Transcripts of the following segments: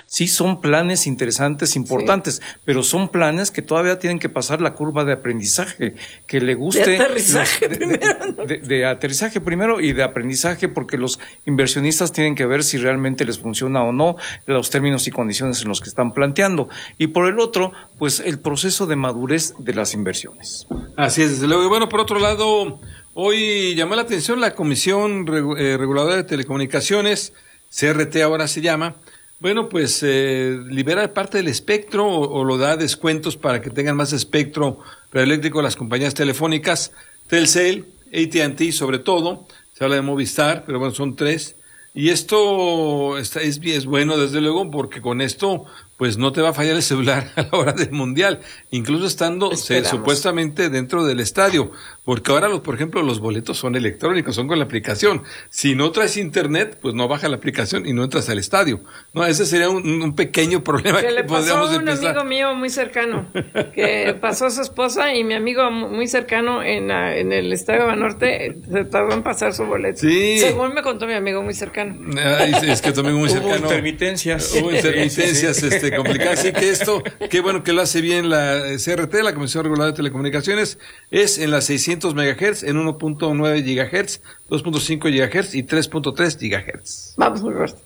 Sí, son planes interesantes, importantes, pero son planes que todavía tienen que pasar la curva de aprendizaje, que le guste. De aterrizaje primero, ¿no? De aterrizaje primero y de aprendizaje, porque los inversionistas tienen que ver si realmente les funciona o no los términos y condiciones en los que están planteando. Y por el otro, pues el proceso de madurez de las inversiones. Así es, desde luego. Y bueno, por otro lado, hoy llamó la atención la Comisión Reguladora de Telecomunicaciones, CRT ahora se llama. Bueno, pues libera parte del espectro o lo da descuentos para que tengan más espectro radioeléctrico las compañías telefónicas, Telcel, AT&T sobre todo, se habla de Movistar, pero bueno, son 3. Y esto es bueno, desde luego, porque con esto pues no te va a fallar el celular a la hora del Mundial, incluso estando supuestamente dentro del estadio, porque ahora, por ejemplo, los boletos son electrónicos, son con la aplicación. Si no traes internet, pues no baja la aplicación y no entras al estadio. No, ese sería un pequeño problema que le pasó a un empezar. Amigo mío muy cercano, que pasó a su esposa y mi amigo muy cercano en el estadio Banorte se tardó en pasar su boleto. Sí. Según me contó mi amigo muy cercano. Es que tu amigo muy cercano. Hubo intermitencias, complicadas. Así que esto, qué bueno que lo hace bien la CRT, la Comisión Reguladora de Telecomunicaciones, es en las 600 MHz, en 1.9 GHz, 2.5 GHz y 3.3 GHz. Vamos, Roberto.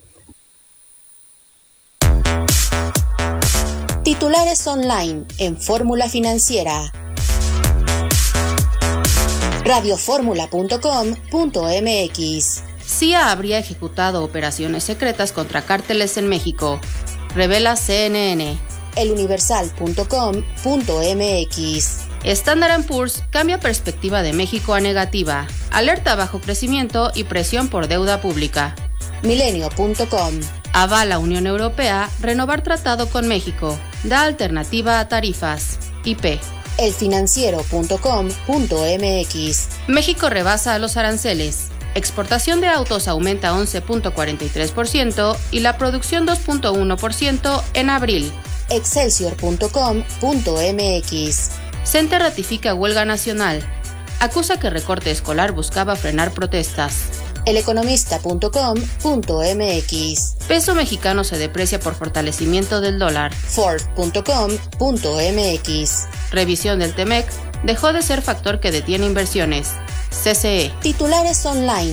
Titulares online en Fórmula Financiera. radioformula.com.mx. CIA habría ejecutado operaciones secretas contra cárteles en México, revela CNN. eluniversal.com.mx. Standard & Poor's cambia perspectiva de México a negativa, alerta bajo crecimiento y presión por deuda pública. Milenio.com. Avala Unión Europea renovar tratado con México, da alternativa a tarifas. IP. elfinanciero.com.mx. México rebasa a los aranceles. Exportación de autos aumenta 11.43% y la producción 2.1% en abril. Excelsior.com.mx. CENTE ratifica huelga nacional. Acusa que recorte escolar buscaba frenar protestas. eleconomista.com.mx. Peso mexicano se deprecia por fortalecimiento del dólar. Ford.com.mx. Revisión del TEMEC dejó de ser factor que detiene inversiones. CCE. Titulares online